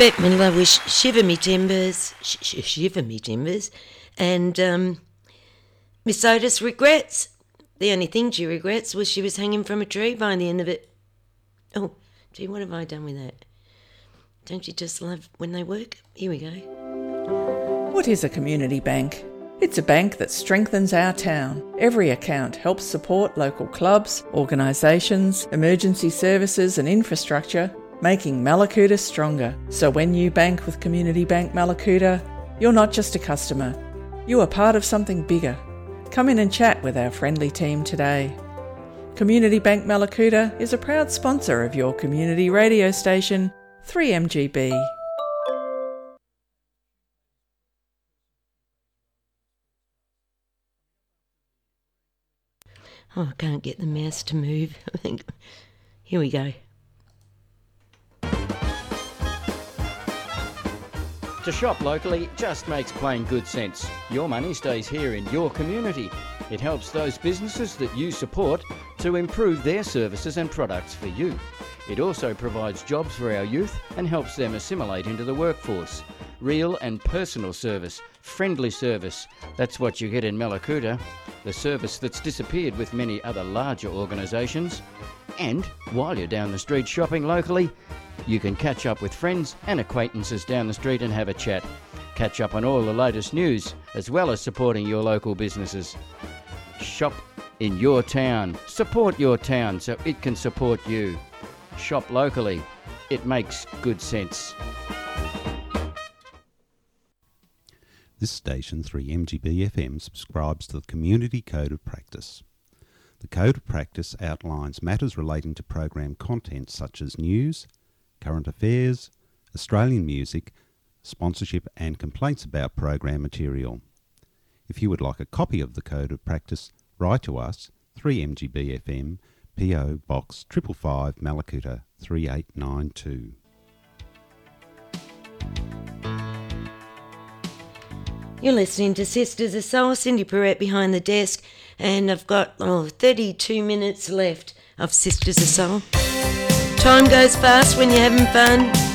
Bette Midler was Shiver Me Timbers, Shiver Me Timbers, and Miss Otis regrets. The only thing she regrets was she was hanging from a tree by the end of it. Oh, gee, what have I done with that? Don't you just love when they work? Here we go. What is a community bank? It's a bank that strengthens our town. Every account helps support local clubs, organisations, emergency services and infrastructure, making Mallacoota stronger. So when you bank with Community Bank Mallacoota, you're not just a customer. You are part of something bigger. Come in and chat with our friendly team today. Community Bank Mallacoota is a proud sponsor of your community radio station, 3MGB. Oh, I can't get the mouse to move. I think. Here we go. To shop locally just makes plain good sense. Your money stays here in your community. It helps those businesses that you support to improve their services and products for you. It also provides jobs for our youth and helps them assimilate into the workforce. Real and personal service, friendly service. That's what you get in Mallacoota. The service that's disappeared with many other larger organisations. And while you're down the street shopping locally, you can catch up with friends and acquaintances down the street and have a chat. Catch up on all the latest news, as well as supporting your local businesses. Shop in your town. Support your town so it can support you. Shop locally. It makes good sense. This station, 3MGB FM, subscribes to the Community Code of Practice. The Code of Practice outlines matters relating to program content such as news, current affairs, Australian music, sponsorship and complaints about program material. If you would like a copy of the Code of Practice, write to us, 3MGB FM, PO Box 555 Mallacoota 3892. You're listening to Sisters of Soul, Cindy Perrette behind the desk, and I've got 32 minutes left of Sisters of Soul. Time goes fast when you're having fun.